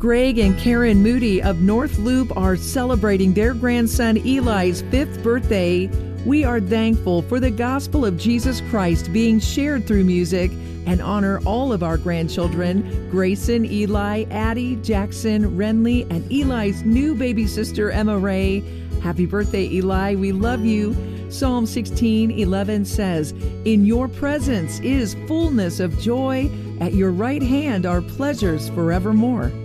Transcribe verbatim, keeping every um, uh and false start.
Greg and Karen Moody of North Loop are celebrating their grandson Eli's fifth birthday. We are thankful for the gospel of Jesus Christ being shared through music and honor all of our grandchildren, Grayson, Eli, Addie, Jackson, Renly, and Eli's new baby sister, Emma Ray. Happy birthday, Eli. We love you. Psalm sixteen eleven says, "In your presence is fullness of joy. At your right hand are pleasures forevermore."